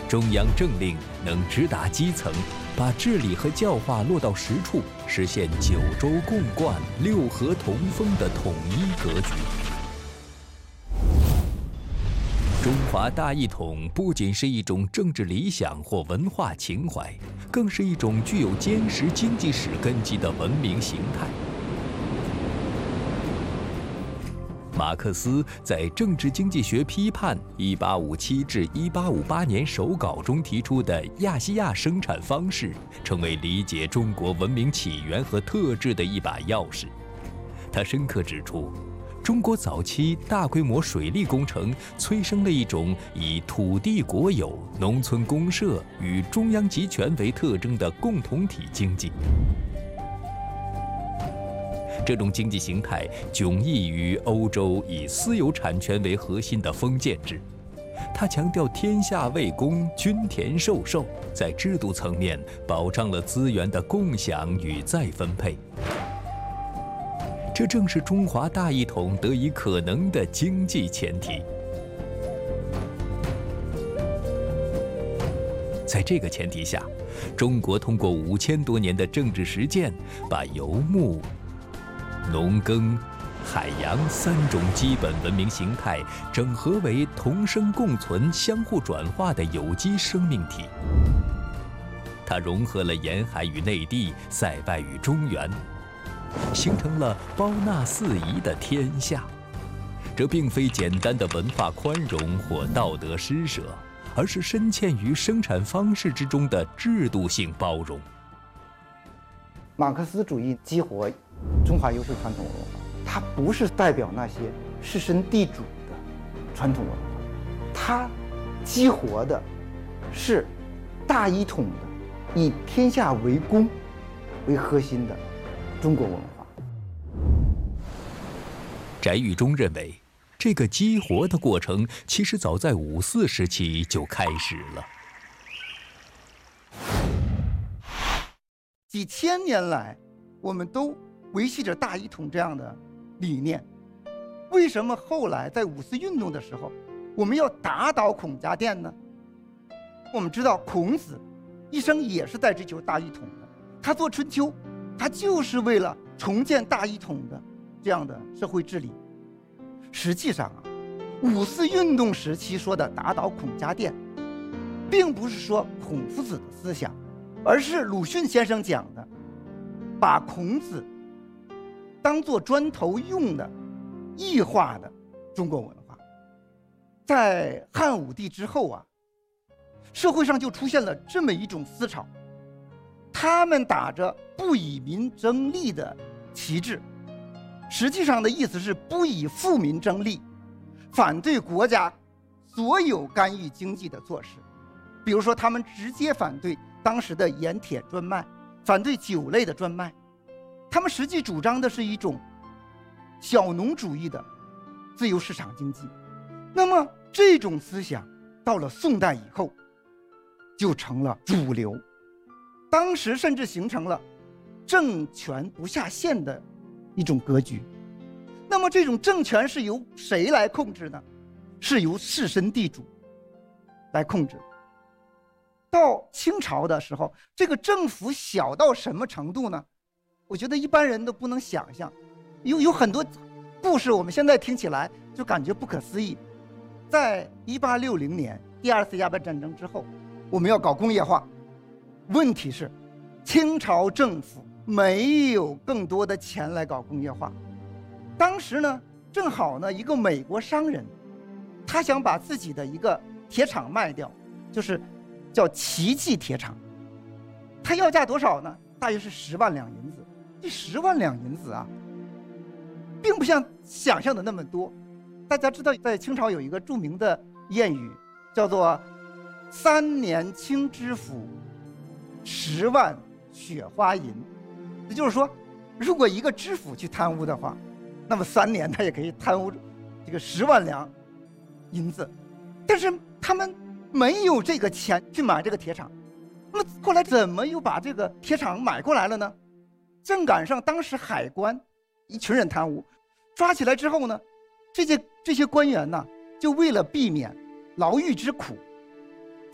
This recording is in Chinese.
中央政令能直达基层，把治理和教化落到实处，实现九州共贯、六合同风的统一格局。中华大一统不仅是一种政治理想或文化情怀，更是一种具有坚实经济史根基的文明形态。马克思在《政治经济学批判》1857至1858年手稿中提出的亚细亚生产方式，成为理解中国文明起源和特质的一把钥匙。他深刻指出，中国早期大规模水利工程催生了一种以土地国有、农村公社与中央集权为特征的共同体经济。这种经济形态迥异于欧洲以私有产权为核心的封建制，它强调天下为公，均田授受，在制度层面保障了资源的共享与再分配。这正是中华大一统得以可能的经济前提。在这个前提下，中国通过5000多年的政治实践，把游牧、农耕、海洋3种基本文明形态整合为同生共存、相互转化的有机生命体。它融合了沿海与内地、塞外与中原，形成了包纳四夷的天下。这并非简单的文化宽容或道德施舍，而是深嵌于生产方式之中的制度性包容。 马克思主义激活中华优秀传统文化，它不是代表那些士绅地主的传统文化，它激活的是大一统的以天下为公为核心的中国文化。 翟玉忠认为，这个激活的过程其实早在5·4时期就开始了。 几千年来，我们都维系着大一统这样的理念，为什么后来在五四运动的时候，我们要打倒孔家店呢？我们知道孔子一生也是在追求大一统的，他做春秋，他就是为了重建大一统的这样的社会治理。实际上啊，五四运动时期说的打倒孔家店，并不是说孔夫子的思想，而是鲁迅先生讲的，把孔子当作砖头用的异化的中国文化。在汉武帝之后啊，社会上就出现了这么一种思潮，他们打着不以民争利的旗帜，实际上的意思是不以富民争利，反对国家所有干预经济的措施。比如说他们直接反对当时的盐铁专卖，反对酒类的专卖，他们实际主张的是一种小农主义的自由市场经济。那么这种思想到了宋代以后就成了主流，当时甚至形成了政权不下县的一种格局。那么这种政权是由谁来控制呢？是由士绅地主来控制。到清朝的时候，这个政府小到什么程度呢？我觉得一般人都不能想象，有很多故事我们现在听起来就感觉不可思议。在1860年第2次鸦片战争之后，我们要搞工业化，问题是清朝政府没有更多的钱来搞工业化。当时呢，正好呢，一个美国商人，他想把自己的一个铁厂卖掉，就是叫奇迹铁厂。他要价多少呢？大约是10万两银子。这10万两银子啊，并不像想象的那么多。大家知道，在清朝有一个著名的谚语，叫做“3年清知府，10万雪花银”。也就是说，如果一个知府去贪污的话，那么3年他也可以贪污这个10万两银子。但是他们没有这个钱去买这个铁厂，那么后来怎么又把这个铁厂买过来了呢？正赶上当时海关一群人贪污，抓起来之后呢，这些官员呢，就为了避免牢狱之苦，